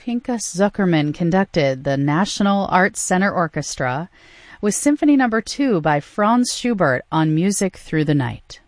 Pinchas Zuckerman conducted the National Arts Center Orchestra with Symphony No. 2 by Franz Schubert on Music Through the Night.